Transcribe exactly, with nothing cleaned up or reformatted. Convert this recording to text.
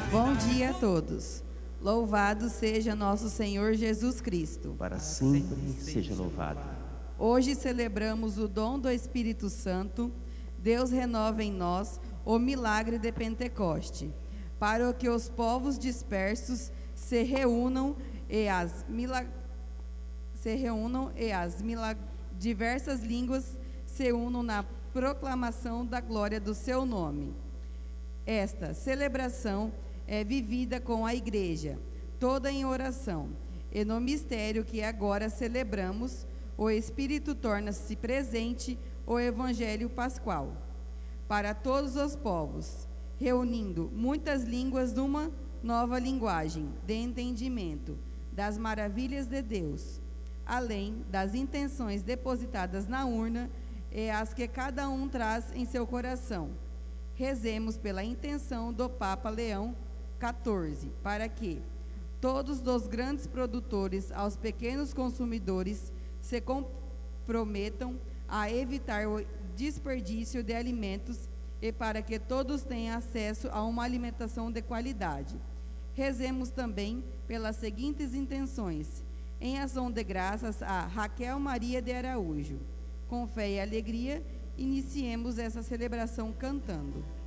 Bom dia a todos. Louvado seja nosso Senhor Jesus Cristo. Para sempre seja louvado. Hoje celebramos o dom do Espírito Santo. Deus renova em nós o milagre de Pentecoste, para que os povos dispersos se reúnam e as, milag... se reúnam e as milag... diversas línguas se unam na proclamação da glória do seu nome. Esta celebração é vivida com a igreja, toda em oração, e no mistério que agora celebramos, o Espírito torna-se presente o Evangelho Pascual para todos os povos, reunindo muitas línguas numa nova linguagem de entendimento das maravilhas de Deus, além das intenções depositadas na urna e as que cada um traz em seu coração. Rezemos pela intenção do Papa Leão quatorze, para que todos dos grandes produtores aos pequenos consumidores se comprometam a evitar o desperdício de alimentos e para que todos tenham acesso a uma alimentação de qualidade. Rezemos também pelas seguintes intenções: em ação de graças a Raquel Maria de Araújo. Com fé e alegria, iniciemos essa celebração cantando.